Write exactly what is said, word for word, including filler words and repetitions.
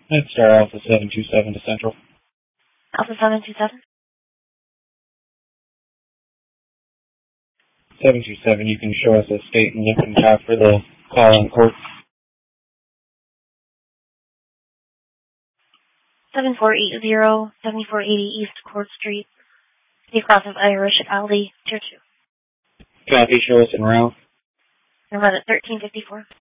That's Star Alpha seven two seven to Central. Alpha seven two seven? seven two seven, you can show us a state and Lincoln top for the call on court. seven four eight zero, seven four eighty East Court Street, State Cross of Irish Alley, Tier two. Copy, show us en route. And run at thirteen fifty-four.